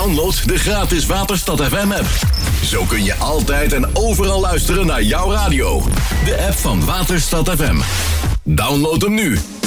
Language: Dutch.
Download de gratis Waterstad FM app. Zo kun je altijd en overal luisteren naar jouw radio. De app van Waterstad FM. Download hem nu.